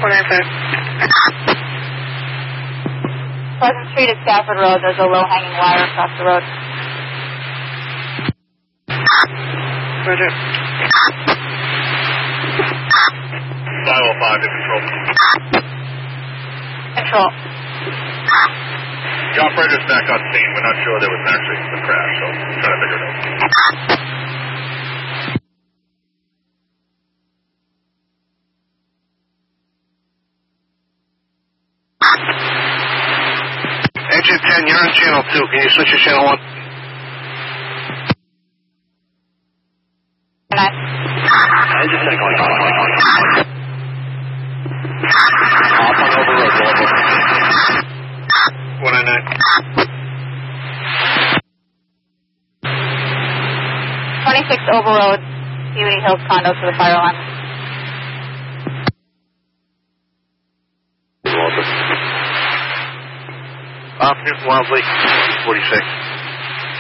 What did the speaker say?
Pleasant Street at Stafford Road. There's a low-hanging wire across the road. Roger. 505 to control. Control. The operator's back on scene. We're not sure there was actually a crash, so we're trying to figure it out. Engine 10, you're on channel 2. Can you switch to channel 1? Engine 10 going on. Off on overload. 199. 26 Overroad, Peabody Hills condo to the fire alarm. Newton Wellesley, 46.